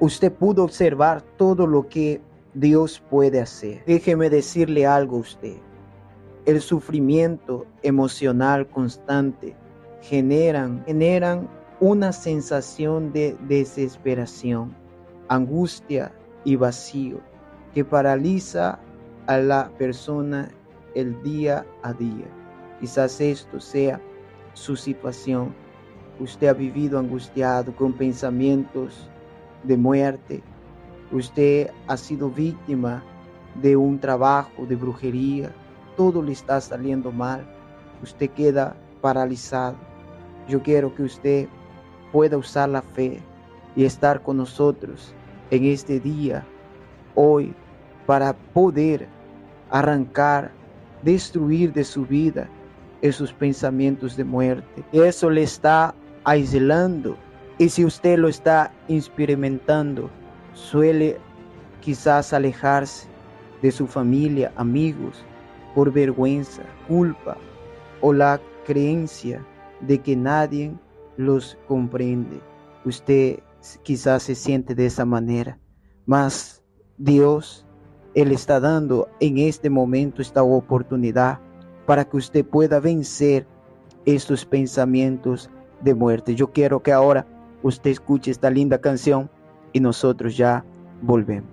usted pudo observar todo lo que Dios puede hacer. Déjeme decirle algo a usted. El sufrimiento emocional constante generan una sensación de desesperación, angustia y vacío que paraliza a la persona el día a día. Quizás esto sea su situación. Usted ha vivido angustiado con pensamientos de muerte. Usted ha sido víctima de un trabajo de brujería. Todo le está saliendo mal. Usted queda paralizado. Yo quiero que usted pueda usar la fe y estar con nosotros en este día, hoy, para poder arrancar, destruir de su vida esos pensamientos de muerte. Eso le está aislando. Y si usted lo está experimentando, suele quizás alejarse de su familia, amigos, por vergüenza, culpa o la creencia de que nadie los comprende. Usted quizás se siente de esa manera, mas Dios, Él está dando en este momento esta oportunidad para que usted pueda vencer estos pensamientos de muerte. Yo quiero que ahora usted escuche esta linda canción y nosotros ya volvemos.